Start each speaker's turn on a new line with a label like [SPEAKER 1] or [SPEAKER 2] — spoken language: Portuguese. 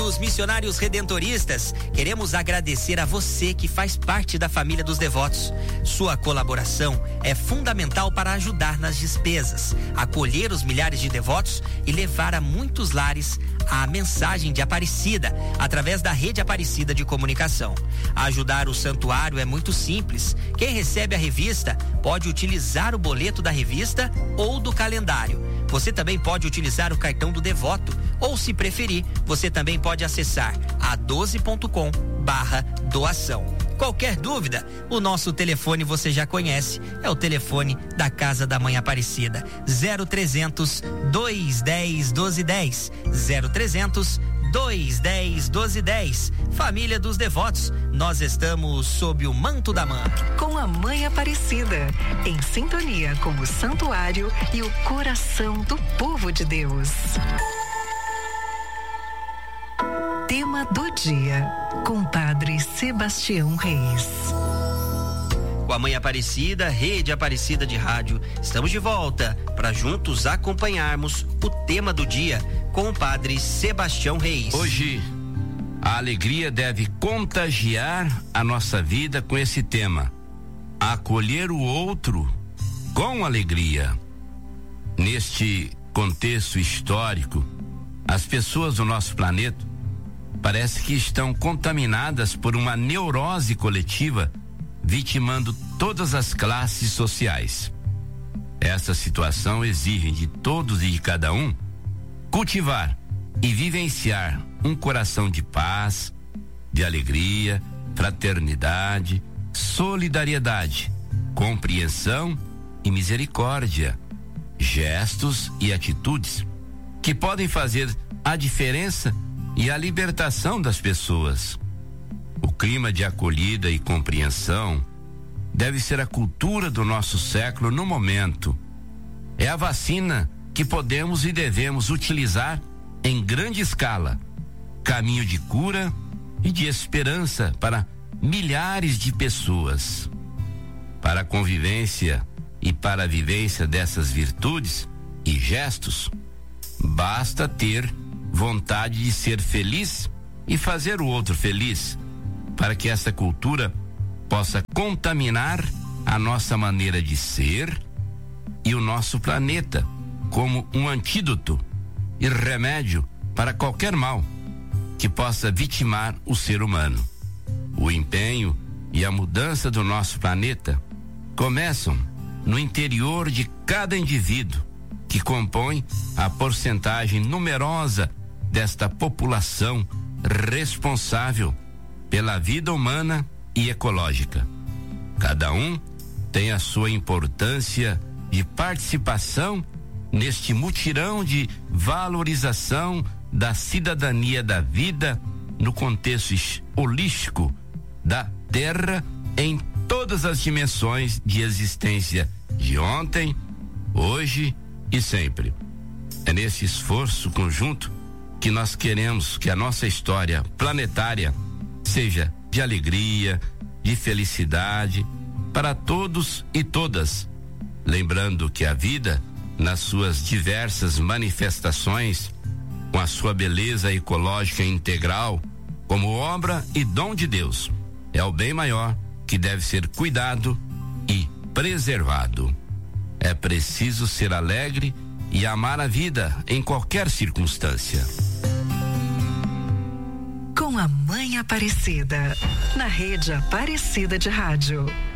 [SPEAKER 1] Queridos missionários redentoristas, queremos agradecer a você que faz parte da família dos devotos. Sua colaboração é fundamental para ajudar nas despesas, acolher os milhares de devotos e levar a muitos lares a mensagem de Aparecida através da Rede Aparecida de Comunicação. Ajudar o santuário é muito simples. Quem recebe a revista pode utilizar o boleto da revista ou do calendário. Você também pode utilizar o cartão do devoto ou, se preferir, você também pode acessar a12.com/doação. Qualquer dúvida, o nosso telefone você já conhece, é o telefone da Casa da Mãe Aparecida, 0300 210 1210, 0300 210 1210. Família dos Devotos, nós estamos sob o manto da Mãe.
[SPEAKER 2] Com a Mãe Aparecida, em sintonia com o santuário e o coração do povo de Deus. Tema do dia, com Padre Sebastião Reis.
[SPEAKER 1] Com a Mãe Aparecida, Rede Aparecida de Rádio, estamos de volta para juntos acompanharmos o tema do dia com o Padre Sebastião Reis.
[SPEAKER 3] Hoje, a alegria deve contagiar a nossa vida com esse tema: acolher o outro com alegria. Neste contexto histórico, as pessoas do nosso planeta parece que estão contaminadas por uma neurose coletiva, vitimando todas as classes sociais. Essa situação exige de todos e de cada um cultivar e vivenciar um coração de paz, de alegria, fraternidade, solidariedade, compreensão e misericórdia, gestos e atitudes que podem fazer a diferença e a libertação das pessoas. O clima de acolhida e compreensão deve ser a cultura do nosso século no momento. É a vacina que podemos e devemos utilizar em grande escala, caminho de cura e de esperança para milhares de pessoas. Para a convivência e para a vivência dessas virtudes e gestos, basta ter vontade de ser feliz e fazer o outro feliz, para que essa cultura possa contaminar a nossa maneira de ser e o nosso planeta como um antídoto e remédio para qualquer mal que possa vitimar o ser humano. O empenho e a mudança do nosso planeta começam no interior de cada indivíduo, que compõe a porcentagem numerosa desta população responsável pela vida humana e ecológica. Cada um tem a sua importância de participação neste mutirão de valorização da cidadania da vida no contexto holístico da Terra em todas as dimensões de existência de ontem, hoje e sempre. É nesse esforço conjunto que nós queremos que a nossa história planetária seja de alegria, de felicidade para todos e todas. Lembrando que a vida, nas suas diversas manifestações, com a sua beleza ecológica integral, como obra e dom de Deus, é o bem maior que deve ser cuidado e preservado. É preciso ser alegre e amar a vida em qualquer circunstância.
[SPEAKER 2] Com a Mãe Aparecida, na Rede Aparecida de Rádio.